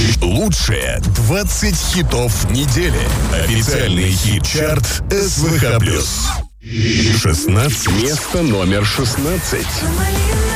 Лучшие 20 хитов недели. Официальный хит-чарт СВХ+. 16. Место номер 16.